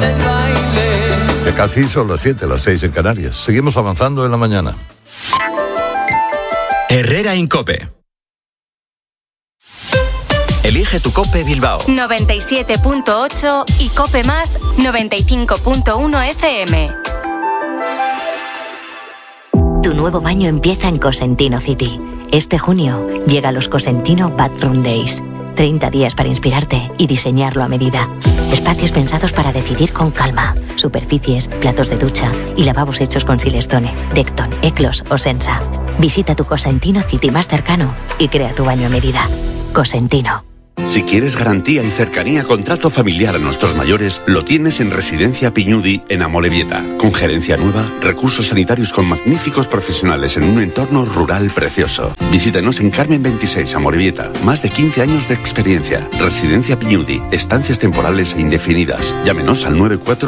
Que casi son las 7, las 6 en Canarias. Seguimos avanzando en la mañana. Herrera Incope. Elige tu Cope Bilbao. 97.8 y Cope Más 95.1 FM. Tu nuevo baño empieza en Cosentino City. Este junio llega los Cosentino Bathroom Days. 30 días para inspirarte y diseñarlo a medida. Espacios pensados para decidir con calma. Superficies, platos de ducha y lavabos hechos con Silestone, Decton, Eclos o Sensa. Visita tu Cosentino City más cercano y crea tu baño a medida. Cosentino. Si quieres garantía y cercanía con trato familiar a nuestros mayores, lo tienes en Residencia Piñudi en Amorebieta. Con gerencia nueva, recursos sanitarios con magníficos profesionales en un entorno rural precioso. Visítanos en Carmen 26, Amorebieta. Más de 15 años de experiencia. Residencia Piñudi. Estancias temporales e indefinidas. Llámenos al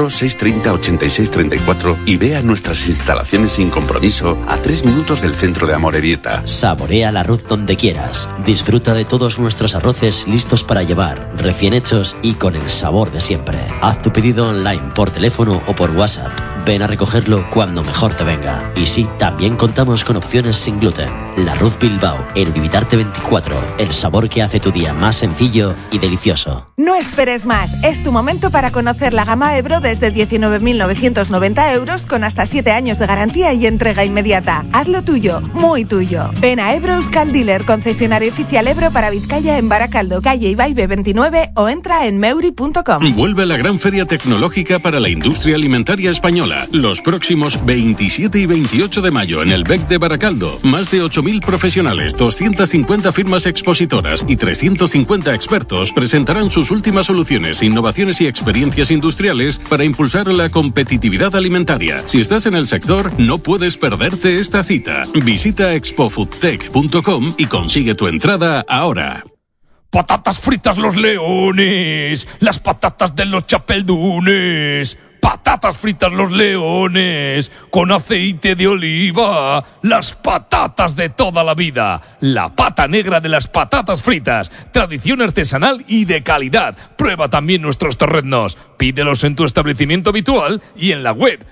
94-630-8634 y vea nuestras instalaciones sin compromiso a 3 minutos del centro de Amorebieta. Saborea el arroz donde quieras. Disfruta de todos nuestros arroces listos para llevar, recién hechos y con el sabor de siempre. Haz tu pedido online, por teléfono o por WhatsApp. Ven a recogerlo cuando mejor te venga. Y sí, también contamos con opciones sin gluten. La Ruz Bilbao, en Univitarte 24. El sabor que hace tu día más sencillo y delicioso. No esperes más. Es tu momento para conocer la gama Ebro desde 19.990 euros con hasta 7 años de garantía y entrega inmediata. Hazlo tuyo, muy tuyo. Ven a Ebro Euskal Dealer, concesionario oficial Ebro para Vizcaya en Baracaldo, calle Ibaibe 29 o entra en meuri.com. Vuelve la gran feria tecnológica para la industria alimentaria española. Los próximos 27 y 28 de mayo en el BEC de Baracaldo. Más de 8.000 profesionales, 250 firmas expositoras y 350 expertos presentarán sus últimas soluciones, innovaciones y experiencias industriales para impulsar la competitividad alimentaria. Si estás en el sector, no puedes perderte esta cita. Visita expofoodtech.com y consigue tu entrada ahora. ¡Patatas fritas Los Leones! ¡Las patatas de los Chapeldunes! ¡Patatas fritas Los Leones! ¡Con aceite de oliva! ¡Las patatas de toda la vida! La pata negra de las patatas fritas. Tradición artesanal y de calidad. Prueba también nuestros torreznos. Pídelos en tu establecimiento habitual y en la web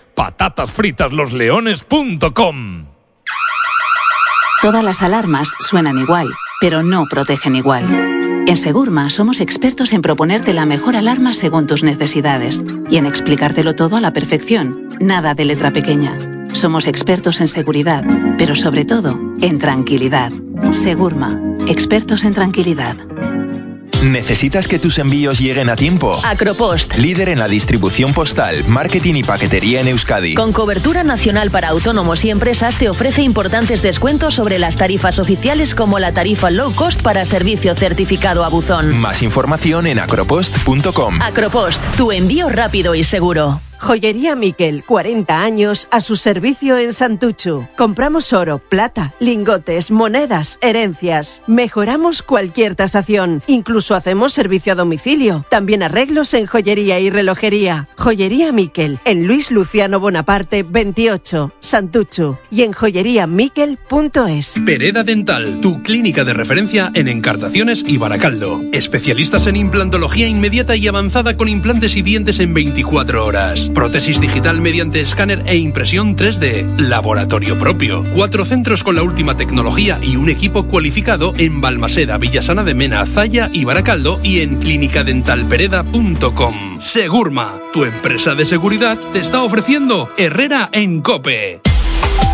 patatasfritaslosleones.com. Todas las alarmas suenan igual, pero no protegen igual. En Segurma somos expertos en proponerte la mejor alarma según tus necesidades y en explicártelo todo a la perfección, nada de letra pequeña. Somos expertos en seguridad, pero sobre todo en tranquilidad. Segurma, expertos en tranquilidad. ¿Necesitas que tus envíos lleguen a tiempo? Acropost. Líder en la distribución postal, marketing y paquetería en Euskadi. Con cobertura nacional para autónomos y empresas te ofrece importantes descuentos sobre las tarifas oficiales como la tarifa low cost para servicio certificado a buzón. Más información en acropost.com. Acropost, tu envío rápido y seguro. Joyería Miquel, 40 años a su servicio en Santuchu. Compramos oro, plata, lingotes, monedas, herencias. Mejoramos cualquier tasación. Incluso hacemos servicio a domicilio. También arreglos en joyería y relojería. Joyería Miquel, en Luis Luciano Bonaparte 28, Santuchu. Y en joyeriamiquel.es. Pereda Dental, tu clínica de referencia en encartaciones y Baracaldo. Especialistas en implantología inmediata y avanzada con implantes y dientes en 24 horas. Prótesis digital mediante escáner e impresión 3D. Laboratorio propio. 4 centros con la última tecnología y un equipo cualificado en Balmaseda, Villasana de Mena, Zalla y Baracaldo y en clinicadentalpereda.com. Segurma, tu empresa de seguridad, te está ofreciendo Herrera en COPE.